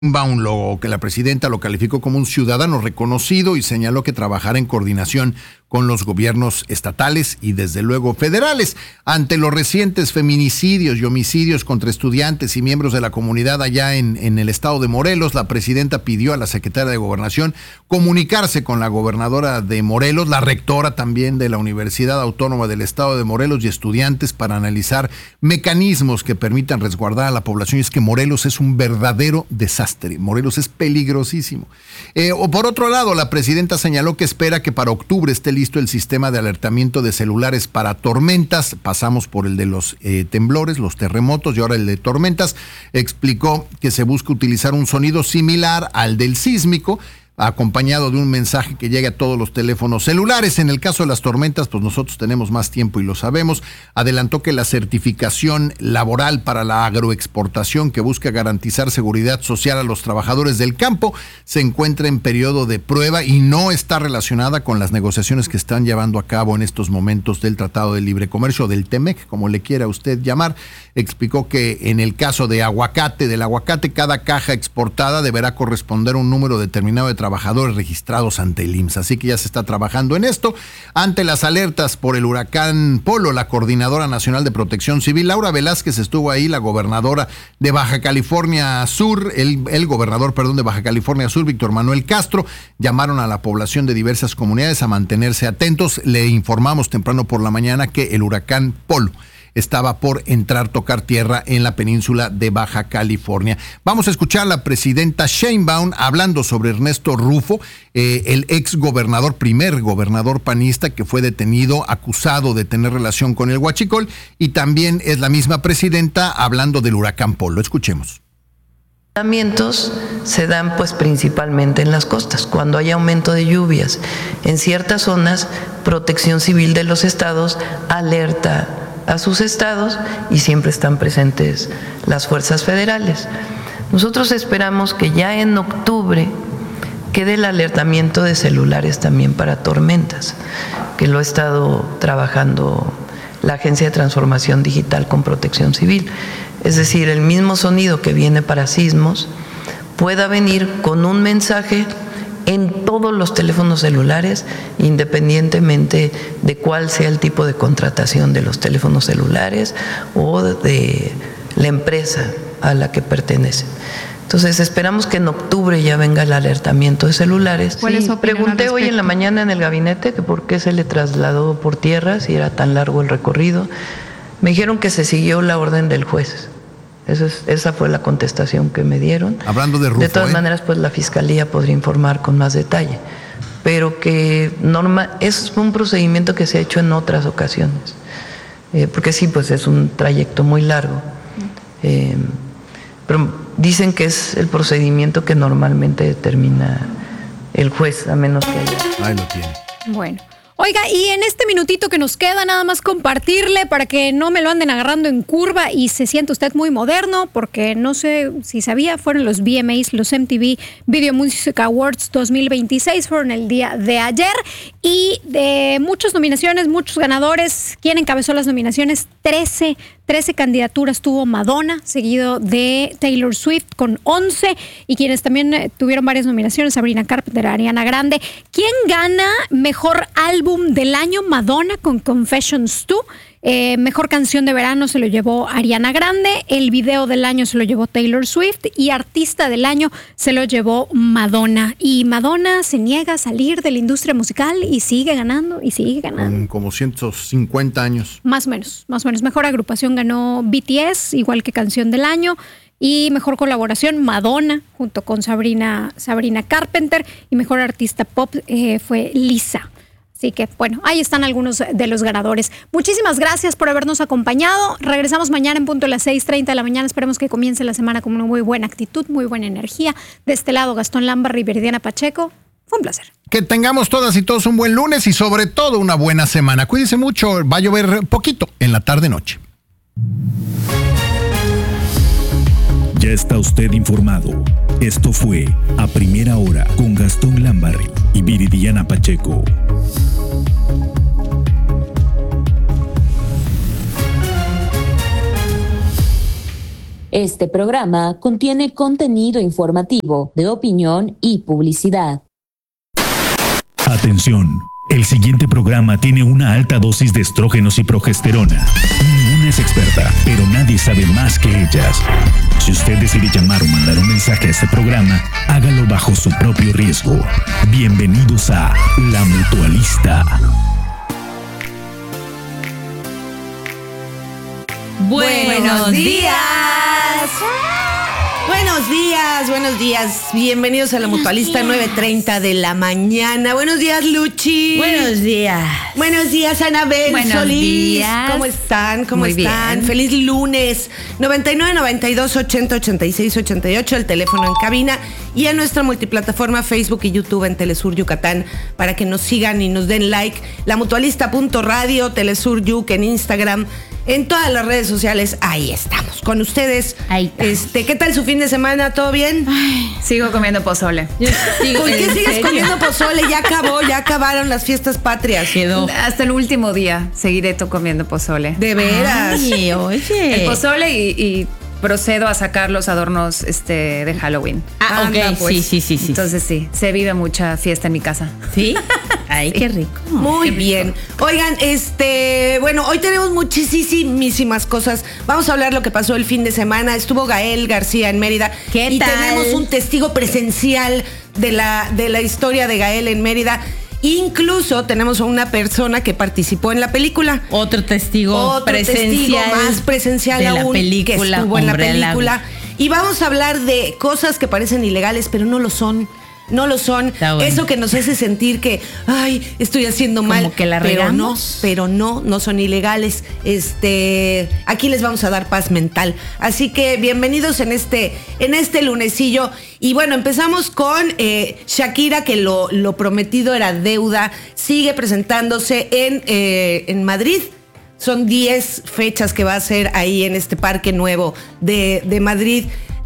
Sheinbaum, que la presidenta lo calificó como un ciudadano reconocido y señaló que trabajará en coordinación con los gobiernos estatales y desde luego federales. Ante los recientes feminicidios y homicidios contra estudiantes y miembros de la comunidad allá en el estado de Morelos, la presidenta pidió a la secretaria de Gobernación comunicarse con la gobernadora de Morelos, la rectora también de la Universidad Autónoma del Estado de Morelos y estudiantes para analizar mecanismos que permitan resguardar a la población. Y es que Morelos es un verdadero desastre. Morelos es peligrosísimo. Por otro lado, la presidenta señaló que espera que para octubre esté listo el sistema de alertamiento de celulares para tormentas. Pasamos por el de los temblores, los terremotos y ahora el de tormentas. Explicó que se busca utilizar un sonido similar al del sísmico, acompañado de un mensaje que llegue a todos los teléfonos celulares. En el caso de las tormentas, pues nosotros tenemos más tiempo y lo sabemos. Adelantó que la certificación laboral para la agroexportación, que busca garantizar seguridad social a los trabajadores del campo, se encuentra en periodo de prueba y no está relacionada con las negociaciones que están llevando a cabo en estos momentos del Tratado de Libre Comercio, del TEMEC, como le quiera usted llamar. Explicó que en el caso de del aguacate, cada caja exportada deberá corresponder a un número determinado de trabajadores registrados ante el IMSS. Así que ya se está trabajando en esto. Ante las alertas por el huracán Polo, la Coordinadora Nacional de Protección Civil, Laura Velázquez, estuvo ahí, la gobernadora de Baja California Sur, el gobernador de Baja California Sur, Víctor Manuel Castro, llamaron a la población de diversas comunidades a mantenerse atentos. Le informamos temprano por la mañana que el huracán Polo estaba por tocar tierra en la península de Baja California. Vamos a escuchar a la presidenta Sheinbaum hablando sobre Ernesto Rufo, el primer gobernador panista que fue detenido, acusado de tener relación con el huachicol, y también es la misma presidenta hablando del huracán Polo. Escuchemos. Los tratamientos se dan pues principalmente en las costas. Cuando hay aumento de lluvias en ciertas zonas, Protección Civil de los estados alerta a sus estados y siempre están presentes las fuerzas federales. Nosotros esperamos que ya en octubre quede el alertamiento de celulares también para tormentas, que lo ha estado trabajando la Agencia de Transformación Digital con Protección Civil. Es decir, el mismo sonido que viene para sismos pueda venir con un mensaje en todos los teléfonos celulares, independientemente de cuál sea el tipo de contratación de los teléfonos celulares o de la empresa a la que pertenece. Entonces esperamos que en octubre ya venga el alertamiento de celulares. Pregunté hoy en la mañana en el gabinete que por qué se le trasladó por tierra, si era tan largo el recorrido. Me dijeron que se siguió la orden del juez. Esa fue la contestación que me dieron. Hablando de Rufo, de todas maneras, pues la Fiscalía podría informar con más detalle, pero que es un procedimiento que se ha hecho en otras ocasiones, porque sí, pues es un trayecto muy largo, pero dicen que es el procedimiento que normalmente determina el juez, a menos que haya... Ahí lo tiene. Bueno. Oiga, y en este minutito que nos queda, nada más compartirle para que no me lo anden agarrando en curva y se sienta usted muy moderno, porque no sé si sabía, fueron los VMAs, los MTV Video Music Awards 2026, fueron el día de ayer, y de muchas nominaciones, muchos ganadores. ¿Quién encabezó las nominaciones? 13 candidaturas tuvo Madonna, seguido de Taylor Swift con 11, y quienes también tuvieron varias nominaciones, Sabrina Carpenter, Ariana Grande. ¿Quién gana mejor álbum del año? Madonna con Confessions 2. Mejor canción de verano se lo llevó Ariana Grande, el video del año se lo llevó Taylor Swift y artista del año se lo llevó Madonna. Y Madonna se niega a salir de la industria musical y sigue ganando y sigue ganando. Como 150 años. Más o menos. Mejor agrupación ganó BTS, igual que canción del año. Y mejor colaboración, Madonna, junto con Sabrina Carpenter. Y mejor artista pop fue Lisa. Así que, bueno, ahí están algunos de los ganadores. Muchísimas gracias por habernos acompañado. Regresamos mañana en punto a las 6:30 de la mañana. Esperemos que comience la semana con una muy buena actitud, muy buena energía. De este lado, Gastón Lambarri y Viridiana Pacheco. Fue un placer. Que tengamos todas y todos un buen lunes y sobre todo una buena semana. Cuídense mucho. Va a llover poquito en la tarde-noche. Ya está usted informado. Esto fue A Primera Hora con Gastón Lambarri y Viridiana Pacheco. Este programa contiene contenido informativo, de opinión y publicidad. Atención, el siguiente programa tiene una alta dosis de estrógenos y progesterona. Ninguna es experta, pero nadie sabe más que ellas. Si usted decide llamar o mandar un mensaje a este programa, hágalo bajo su propio riesgo. Bienvenidos a La Mutualista. Buenos días. Buenos días. Bienvenidos a La Mutualista, 9:30 de la mañana. Buenos días, Luchi. Buenos días. Buenos días, Anabel Solís. Días. ¿Cómo están? ¿Cómo Muy están? bien. Feliz lunes. 99 92 80 86 88, el teléfono en cabina, y a nuestra multiplataforma Facebook y YouTube en Telesur Yucatán para que nos sigan y nos den like. Lamutualista.radio, Telesur Yuc en Instagram. En todas las redes sociales, ahí estamos, con ustedes. Ahí está. ¿Qué tal su fin de semana? ¿Todo bien? Sigo comiendo pozole. ¿Por qué sigues comiendo pozole? Ya acabaron las fiestas patrias. Quedó. Hasta el último día seguiré comiendo pozole. De veras. Ay, oye. El pozole y procedo a sacar los adornos de Halloween. Ah, ok. Anda, pues. Sí. Entonces sí, se vive mucha fiesta en mi casa. ¿Sí? Ay, qué rico. Muy bien. Oigan, bueno, hoy tenemos muchísimas cosas. Vamos a hablar lo que pasó el fin de semana. Estuvo Gael García en Mérida. ¿Qué y tal? tenemos un testigo presencial de la historia de Gael en Mérida. Incluso tenemos a una persona que participó en la película. Otro testigo presencial. Más presencial de aún, la película, que estuvo en la Hombre al película. Habla. Y vamos a hablar de cosas que parecen ilegales, pero no lo son. No lo son. Está bueno. Eso que nos hace sentir que, ay, estoy haciendo mal. Como que la regamos. Pero no son ilegales. Aquí les vamos a dar paz mental. Así que bienvenidos en este lunesillo. Y bueno, empezamos con Shakira, que lo prometido era deuda. Sigue presentándose en Madrid. Son 10 fechas que va a hacer ahí en este parque nuevo de Madrid.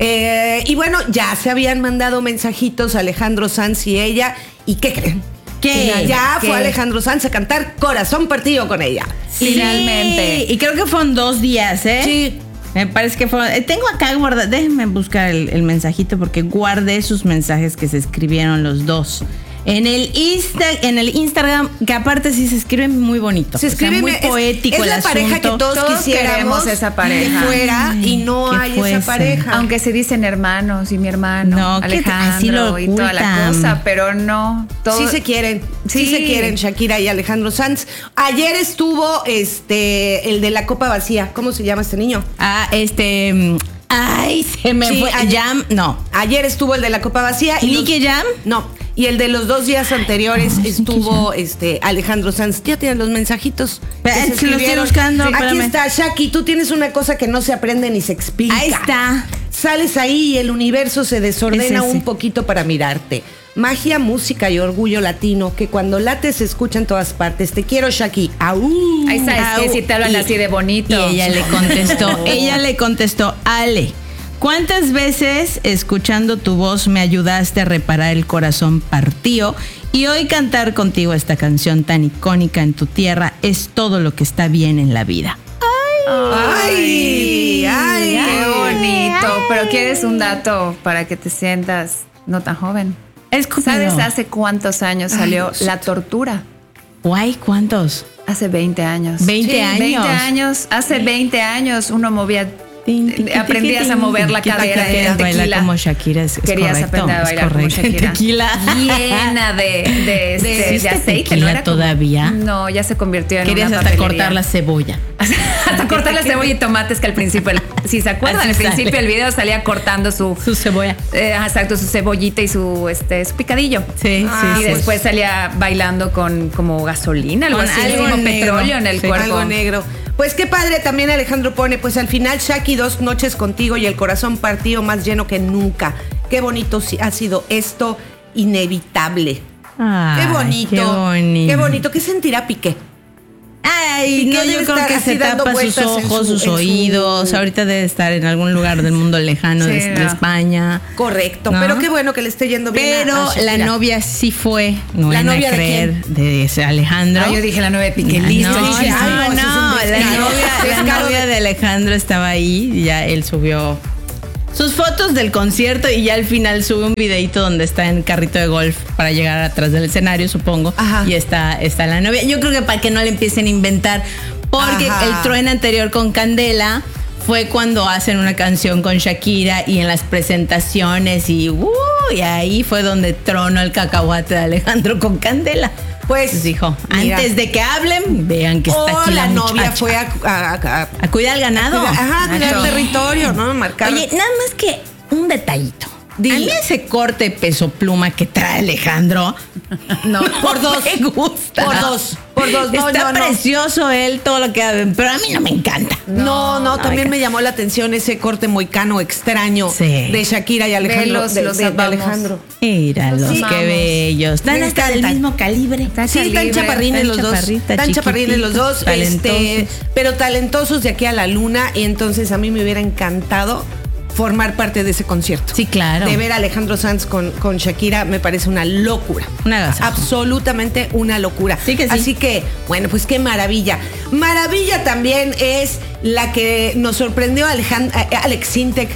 Y bueno, ya se habían mandado mensajitos a Alejandro Sanz y ella. ¿Y qué creen? ¿Qué? Ya ¿Qué? fue Alejandro Sanz a cantar Corazón Partido con ella. Finalmente. Sí, y creo que fueron 2 días, ¿eh? Sí. Me parece que fueron. Tengo acá guardado. Déjenme buscar el mensajito porque guardé sus mensajes que se escribieron los dos. En el Instagram, que aparte sí se escribe muy bonito. Se escribe muy poético. es la pareja que todos quisiéramos queremos esa pareja. que fuera, y no que hay fuese. esa pareja. Aunque se dicen hermanos y mi hermano, No, que Alejandro así lo y toda la ocultan. cosa, pero no. Todo, Sí se quieren, sí Sí. se quieren Shakira y Alejandro Sanz. Ayer estuvo el de la copa vacía. ¿Cómo se llama este niño? Ay, se me Sí, fue. ayer- Jam, no. Ayer estuvo el de la copa vacía. ¿Nicky Jam? No. Y el de los 2 días anteriores estuvo Alejandro Sanz. Ya tienen los mensajitos. que Espera, se es que lo estoy escribieron. buscando, Aquí espérame. está, Shaki. Tú tienes una cosa que no se aprende ni se explica. Ahí está. Sales ahí y el universo se desordena Es ese. un poquito para mirarte. Magia, música y orgullo latino que cuando late se escucha en todas partes. Te quiero, Shaki. ¡Au! Ahí sabes que si te hablan Y- así de bonito. Y ella le contestó, Ale, ¿cuántas veces escuchando tu voz me ayudaste a reparar el corazón partido? Y hoy cantar contigo esta canción tan icónica en tu tierra es todo lo que está bien en la vida. ¡Ay! ¡Ay! Qué bonito. Pero ¿quieres un dato para que te sientas no tan joven? ¿Sabes hace cuántos años salió La Tortura? Guay, ¿cuántos? Hace 20 años. 20 años. 20 años. Hace 20 años uno movía. Aprendías a mover la cadera en Bailar tequila. como Shakira es Querías correcto, aprender a es bailar como correcto. Shakira. Tequila. Llena de ¿Existe aceite. tequila ¿No era como- todavía? No, ya se convirtió en Querías una hasta papelería. cortar la cebolla. Hasta cortar la cebolla y tomates, que al principio, si se acuerdan, Así al principio sale. del video salía cortando su cebolla. exacto, su cebollita y su picadillo. Sí, Y después salía bailando con como gasolina, algo Con así, algo como negro. petróleo en el Sí. cuerpo. Algo negro. Pues qué padre, también Alejandro pone, pues al final Shaki, 2 noches contigo y el corazón partido más lleno que nunca. Qué bonito ha sido esto, inevitable. Ay, Qué bonito. Qué bonito. Qué bonito. ¿Qué sentirá Piqué? Ay, Piqué no, yo debe creo estar que así se dando tapa sus vueltas en ojos, su- sus en su- oídos. Ahorita debe estar en algún lugar del mundo lejano Sí, de no. España. Correcto, ¿No? pero qué bueno que le esté yendo bien. Pero a Shakira. la novia sí fue, no ¿La van a novia de creer, de ese Alejandro. Ah, yo dije la nueva de Piqué, No, listo. no, dije, no, eso es un la descaro. novia Descaro de Alejandro estaba ahí y ya él subió sus fotos del concierto y ya al final sube un videito donde está en carrito de golf para llegar atrás del escenario, supongo. Ajá. Y está la novia. Yo creo que para que no le empiecen a inventar, porque Ajá. el trueno anterior con Candela fue cuando hacen una canción con Shakira y en las presentaciones y ahí fue donde tronó el cacahuate de Alejandro con Candela. Pues dijo, mira, antes de que hablen, vean que está aquí la novia muchacha. fue a cuidar al ganado. cuidar el territorio, ¿no? Marcar. Oye, nada más que un detallito. Dile. A mí ese corte peso pluma que trae Alejandro, no, por dos. me gusta. Por dos. No, está no. precioso él, todo lo que hace, pero a mí no me encanta. No, también me llamó la atención ese corte moicano extraño de Shakira y Alejandro. Velos, de los de amamos. Alejandro. Míralos, Sí. qué Vamos. bellos. Están Me hasta del encantan. mismo calibre. Sí, están chaparrines los dos. Están chaparrines los dos, talentosos. pero talentosos de aquí a la luna. Y entonces a mí me hubiera encantado formar parte de ese concierto. Sí, claro. De ver a Alejandro Sanz con Shakira me parece una locura. Una agasajo. Absolutamente una locura. Sí que sí. Así que, bueno, pues qué maravilla. Maravilla también es la que nos sorprendió Alex Sintek.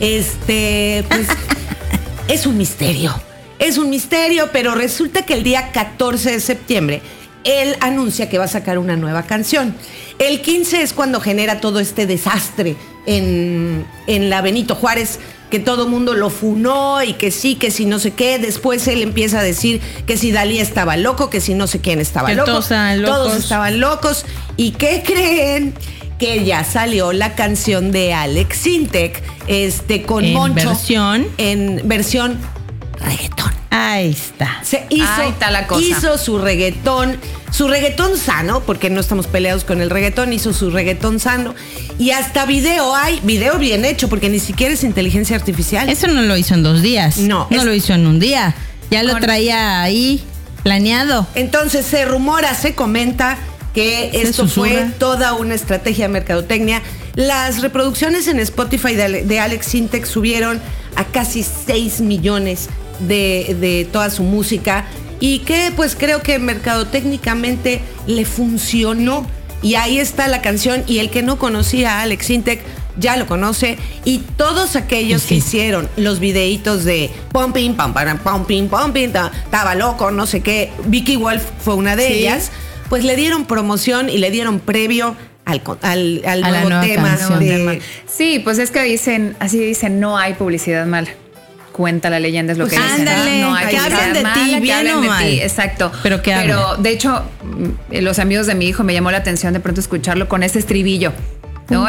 Pues es un misterio. Es un misterio, pero resulta que el día 14 de septiembre él anuncia que va a sacar una nueva canción. El 15 es cuando genera todo este desastre en la Benito Juárez, que todo mundo lo funó y que sí, que si no sé qué. Después él empieza a decir que si Dalí estaba loco, que si no sé quién estaba Que loco. todos estaban locos. ¿Y qué creen? Que ya salió la canción de Alex Sintek, con ¿En Moncho. versión? En versión reggaetón. Ahí está. Ahí está la cosa. Hizo su reggaetón sano, porque no estamos peleados con el reggaetón, hizo su reggaetón sano. Y hasta video bien hecho, porque ni siquiera es inteligencia artificial. Eso no lo hizo en 2 días. No, lo hizo en un día. Ya lo traía ahí planeado. Entonces se rumora, se comenta que esto fue toda una estrategia de mercadotecnia. Las reproducciones en Spotify de Alex Sintek subieron a casi 6 millones de toda su música, y que pues creo que mercadotécnicamente le funcionó. Y ahí está la canción, y el que no conocía a Alex Sintek ya lo conoce, y todos aquellos que hicieron los videitos de pumping, pumping, estaba loco, no sé qué, Vicky Wolf fue una de ellas, pues le dieron promoción y le dieron previo al nuevo tema. Sí, pues es que dicen, no hay publicidad mala. Cuenta la leyenda, es lo que dicen. Ándale, no hay que hablen de ti, bien o mal. Exacto. Pero de hecho, los amigos de mi hijo me llamó la atención de pronto escucharlo con ese estribillo, ¿no?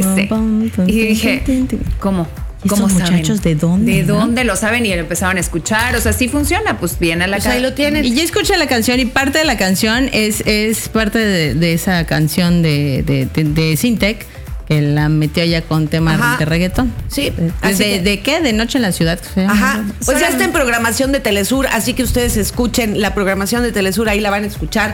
Y dije, ¿cómo? ¿Cómo saben? Muchachos, ¿de dónde? ¿De dónde lo saben? Y lo empezaron a escuchar. O sea, sí funciona, pues viene a la casa. Ahí lo tienen. Y ya escuché la canción, y parte de la canción es parte de esa canción de Sintek, que la metió ya con temas de reggaetón. Sí. ¿De qué? ¿De Noche en la Ciudad? Ajá. Pues ya está en programación de Telesur, así que ustedes escuchen la programación de Telesur, ahí la van a escuchar,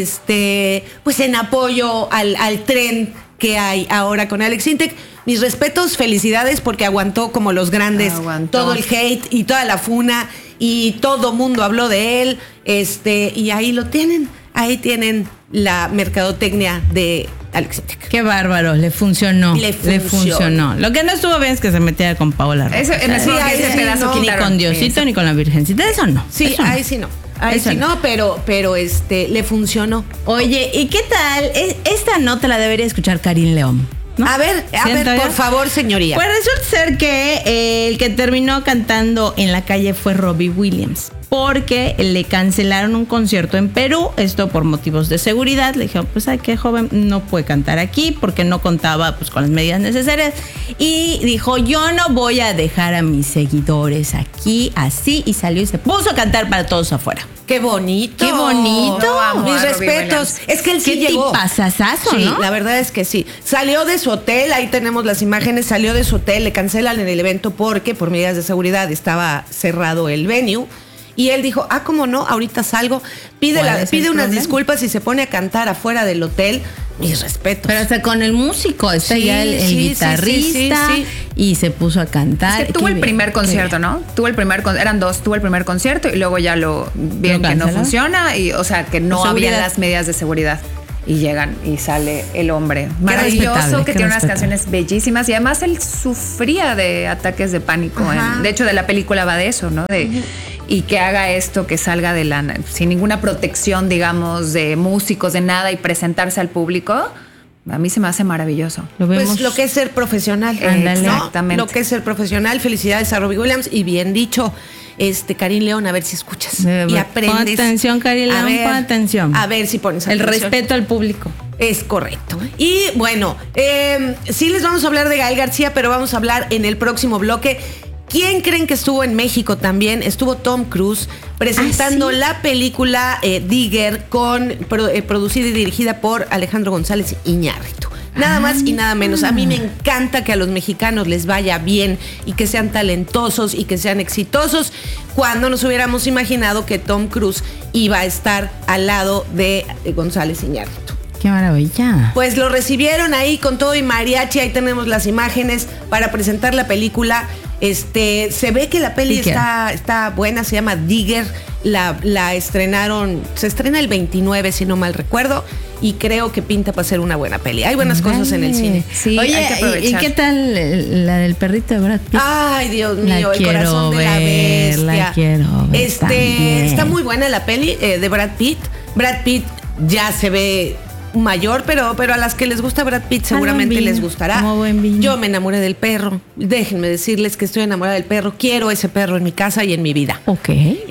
pues en apoyo al tren que hay ahora con Alex Sintek. Mis respetos, felicidades, porque aguantó como los grandes todo el hate y toda la funa, y todo mundo habló de él, y ahí lo tienen, ahí tienen la mercadotecnia de Alex Sintek. Qué bárbaro, le funcionó. Le funcionó. Lo que no estuvo bien es que se metiera con Paola Rojas. Ese pedazo ni con Diosito ni con la Virgencita, eso no. Sí, eso ahí sí no. Ahí sí no, pero le funcionó. Oye, ¿y qué tal? Esta nota la debería escuchar Karim León, ¿no? A ver, por favor, señoría. Pues resulta ser que el que terminó cantando en la calle fue Robbie Williams, porque le cancelaron un concierto en Perú, esto por motivos de seguridad. Le dijeron, pues ay, qué joven, no puede cantar aquí porque no contaba pues con las medidas necesarias, y dijo, yo no voy a dejar a mis seguidores aquí así, y salió y se puso a cantar para todos afuera. ¡Qué bonito! ¡Qué bonito! Mis respetos. Es que él sí llegó. ¡Qué tipazazazo, sí, ¿no? La verdad es que sí. Salió de su hotel, ahí tenemos las imágenes, salió de su hotel, le cancelan el evento porque por medidas de seguridad estaba cerrado el venue. Y él dijo, ¿cómo no? Ahorita salgo. Pide unas disculpas y se pone a cantar afuera del hotel. Mis respetos. Pero hasta con el músico, está ya el guitarrista, y se puso a cantar. Es que tuvo el primer concierto, ¿no? Eran dos, tuvo el primer concierto y luego ya lo vieron que no funciona, y o sea, que no había las medidas de seguridad. y llegan y sale el hombre maravilloso que tiene unas canciones bellísimas y además él sufría de ataques de pánico. De hecho, de la película va de eso, ¿no? Y que haga esto, que salga sin ninguna protección, digamos, de músicos, de nada y presentarse al público. A mí se me hace maravilloso. Pues lo que es ser profesional. Exactamente. Lo que es ser profesional. Felicidades a Robbie Williams y bien dicho. Karin León, a ver si escuchas y aprendes. Pon atención, Karin León, pon atención. A ver si pones atención. El respeto al público. Es correcto. Y bueno, sí les vamos a hablar de Gael García, pero vamos a hablar en el próximo bloque. ¿Quién creen que estuvo en México también? Estuvo Tom Cruise presentando la película Digger, producida y dirigida por Alejandro González Iñárritu. Nada más y nada menos. A mí me encanta que a los mexicanos les vaya bien y que sean talentosos y que sean exitosos. Cuando nos hubiéramos imaginado que Tom Cruise iba a estar al lado de González Iñárritu. ¡Qué maravilla! Pues lo recibieron ahí con todo y mariachi. Ahí tenemos las imágenes para presentar la película. Se ve que la peli está buena, se llama Digger. La estrenaron, se estrena el 29, si no mal recuerdo, y creo que pinta para ser una buena peli. Hay buenas cosas en el cine. Sí, oye, hay que aprovechar. ¿Y qué tal la del perrito de Brad Pitt? Ay, Dios mío, el corazón de la bestia. La quiero ver está muy buena la peli de Brad Pitt. Brad Pitt ya se ve mayor, pero a las que les gusta Brad Pitt seguramente les gustará. Yo me enamoré del perro. Déjenme decirles que estoy enamorada del perro. Quiero ese perro en mi casa y en mi vida. Ok.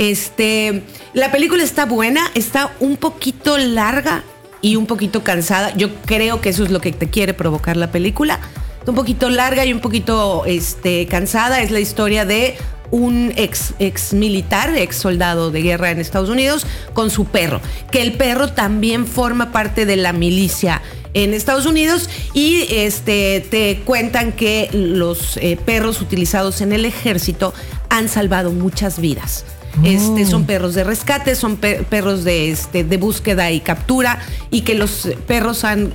La película está buena, está un poquito larga y un poquito cansada. Yo creo que eso es lo que te quiere provocar la película. Está un poquito larga y un poquito cansada. Es la historia de un ex militar, ex soldado de guerra en Estados Unidos, con su perro, que el perro también forma parte de la milicia en Estados Unidos y te cuentan que los perros utilizados en el ejército han salvado muchas vidas. Son perros de rescate, son perros de búsqueda y captura, y que los perros han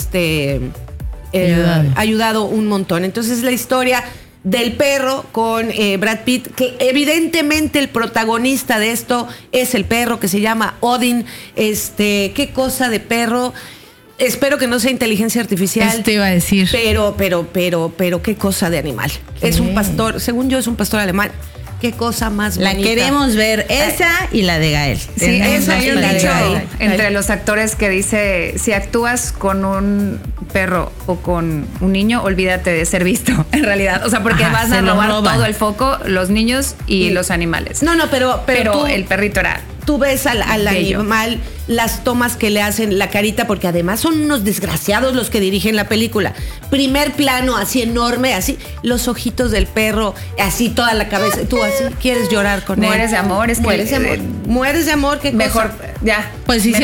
ayudado un montón. Entonces la historia del perro con Brad Pitt, que evidentemente el protagonista de esto es el perro, que se llama Odin. Qué cosa de perro. Espero que no sea inteligencia artificial. Eso te iba a decir. Pero qué cosa de animal. ¿Qué? Es un pastor, según yo es un pastor alemán. Qué cosa más bonita. La queremos ver, esa y la de Gael. Sí, hay un dicho entre los actores que dice: si actúas con un perro o con un niño, olvídate de ser visto, en realidad. O sea, porque vas a robar todo el foco, los niños y los animales. No, pero tú, el perrito era... Tú ves al animal, las tomas que le hacen, la carita, porque además son unos desgraciados los que dirigen la película. Primer plano, así enorme, así, los ojitos del perro, así toda la cabeza. Tú así quieres llorar con él. Mueres de amor, Mueres de amor, qué mejor, cosa. Ya. Pues hicieron